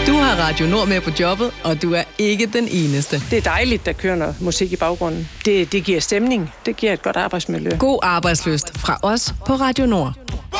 Du har Radio Nord med på jobbet, og du er ikke den eneste. Det er dejligt, der kører noget musik i baggrunden. Det giver stemning. Det giver et godt arbejdsmiljø. God arbejdslyst fra os på Radio Nord.